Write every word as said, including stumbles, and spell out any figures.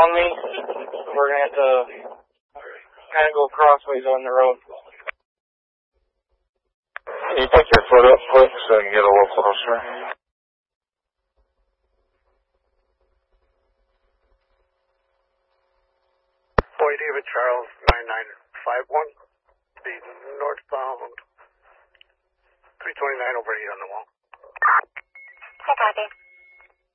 around me. We're going to have to kind of go crossways on the road. Can you take your foot up quick so I can get a little closer? Boy David Charles nine nine five one, the northbound three twenty-nine over eight on the wall. Hey, copy.